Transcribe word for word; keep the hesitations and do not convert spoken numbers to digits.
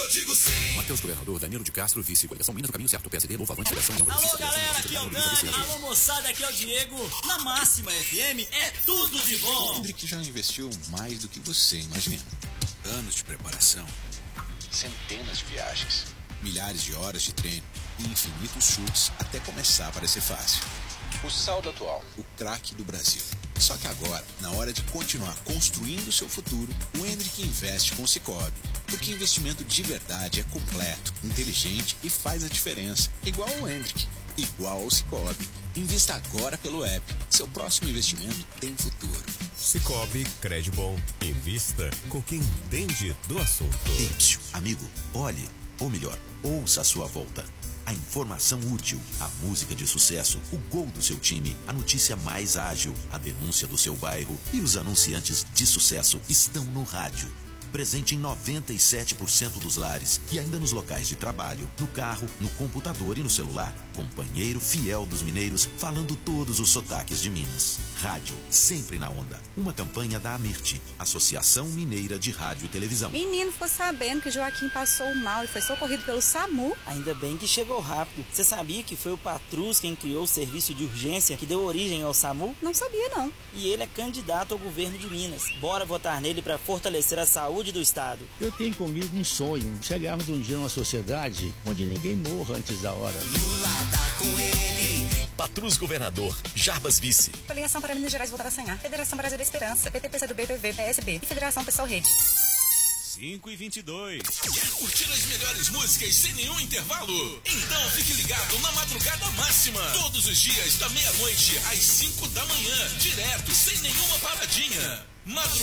digo sim. Matheus Governador, Danilo de Castro, vice, coligação Minas do Caminho Certo, P S D, Louva, Avante, Direção, União, Alô, galera, aqui é o Dani. Alô, moçada, aqui é o Diego. Na Máxima F M é tudo de bom. O Hendrick já investiu mais do que você imagina. Anos de preparação, centenas de viagens, milhares de horas de treino e infinitos chutes até começar a parecer fácil. O saldo atual, o craque do Brasil. Só que agora, na hora de continuar construindo o seu futuro, o Hendrick investe com o Sicoob. Porque investimento de verdade é completo, inteligente e faz a diferença. Igual ao Hendrick, igual ao Sicoob. Invista agora pelo app. Seu próximo investimento tem futuro. Sicoob, crédito bom. Invista com quem entende do assunto. Ei, amigo, olhe, ou melhor, ouça a sua volta. A informação útil, a música de sucesso, o gol do seu time, a notícia mais ágil, a denúncia do seu bairro e os anunciantes de sucesso estão no rádio. Presente em noventa e sete por cento dos lares e ainda nos locais de trabalho, no carro, no computador e no celular. Companheiro fiel dos mineiros, falando todos os sotaques de Minas. Rádio, sempre na onda. Uma campanha da Amirte, Associação Mineira de Rádio e Televisão. Menino, ficou sabendo que Joaquim passou mal e foi socorrido pelo SAMU. Ainda bem que chegou rápido. Você sabia que foi o Patrus quem criou o serviço de urgência que deu origem ao SAMU? Não sabia, não. E ele é candidato ao governo de Minas. Bora votar nele para fortalecer a saúde do estado. Eu tenho comigo um sonho, chegarmos um dia numa sociedade onde ninguém morra antes da hora. Lula tá com ele. Patrus Governador, Jarbas Vice. Coligação para Minas Gerais votar sem A. Federação Brasil da Esperança, P T, P C do B, P V, P S B e Federação Pessoal Rede. cinco e vinte e dois. Quer curtir as melhores músicas sem nenhum intervalo? Então fique ligado na Madrugada Máxima. Todos os dias da meia-noite às cinco da manhã. Direto, sem nenhuma paradinha. Madrugada